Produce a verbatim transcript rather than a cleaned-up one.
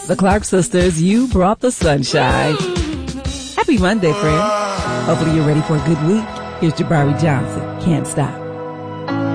The Clark sisters, you brought the sunshine. Happy Monday, friend. Hopefully you're ready for a good week. Here's Jabari Johnson. Can't Stop.